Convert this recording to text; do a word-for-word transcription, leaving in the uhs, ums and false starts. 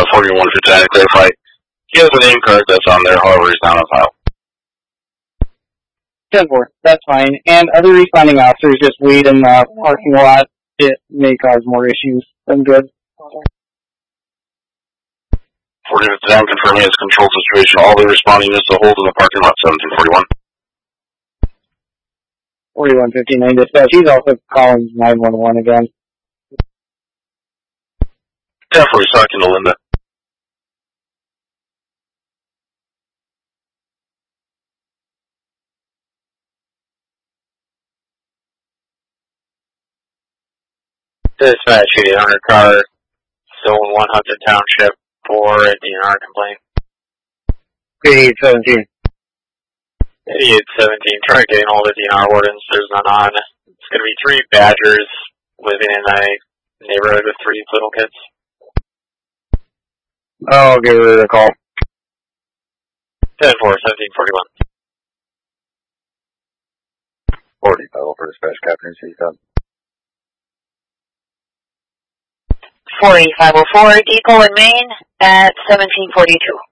uh, forty-one fifty-nine to clarify. He has a name card that's on there, however, he's not on file. ten four, that's fine. And other responding officers just wait in the parking lot. It may cause more issues than good. forty fifty-nine confirming his control situation. All the responding units to hold in the parking lot, seventeen forty-one. forty-one fifty-nine dispatch. He's also calling nine one one again. ten four, he's talking to Linda. Dispatch eight hundred car, zone one hundred township for a D N R complaint. eighty-eight seventeen. eighty-eight seventeen, try getting all the D N R wardens. There's none on. It's going to be three badgers living in a neighborhood with three little kids. I'll give her a call. ten four, seventeen forty-one. forty, title for dispatch, Captain C Sub. forty-five oh four, Depot in Maine at seventeen forty-two.